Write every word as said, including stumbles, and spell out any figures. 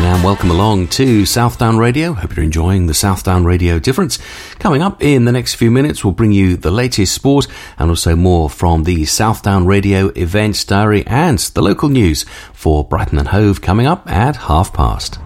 and welcome along to Southdown Radio. Hope you're enjoying the Southdown Radio Difference. Coming up in the next few minutes, we'll bring you the latest sport and also more from the Southdown Radio events diary and the local news for Brighton and Hove coming up at half past.